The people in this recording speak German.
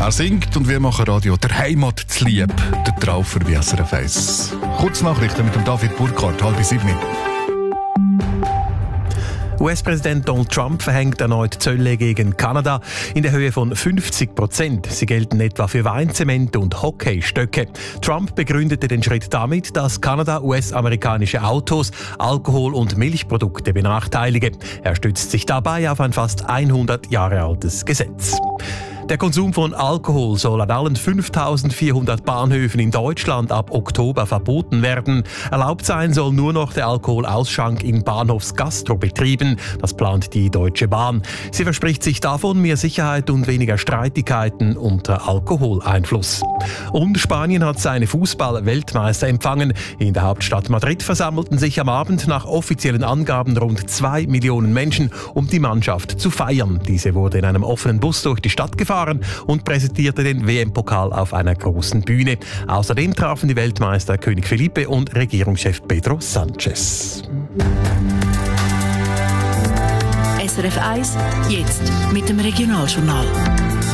Er singt und wir machen Radio der Heimat zu lieb, der Traufer wie SRF 1. Kurznachrichten mit dem David Burkhardt, 6:30. US-Präsident Donald Trump verhängt erneut Zölle gegen Kanada in der Höhe von 50%. Sie gelten etwa für Weinzement und Hockeystöcke. Trump begründete den Schritt damit, dass Kanada US-amerikanische Autos, Alkohol und Milchprodukte benachteilige. Er stützt sich dabei auf ein fast 100 Jahre altes Gesetz. Der Konsum von Alkohol soll an allen 5.400 Bahnhöfen in Deutschland ab Oktober verboten werden. Erlaubt sein soll nur noch der Alkoholausschank in Bahnhofsgastrobetrieben. Das plant die Deutsche Bahn. Sie verspricht sich davon mehr Sicherheit und weniger Streitigkeiten unter Alkoholeinfluss. Und Spanien hat seine Fußball-Weltmeister empfangen. In der Hauptstadt Madrid versammelten sich am Abend nach offiziellen Angaben rund 2 Millionen Menschen, um die Mannschaft zu feiern. Diese wurde in einem offenen Bus durch die Stadt gefahren und präsentierte den WM-Pokal auf einer großen Bühne. Außerdem trafen die Weltmeister König Felipe und Regierungschef Pedro Sánchez. SRF 1, jetzt mit dem Regionaljournal.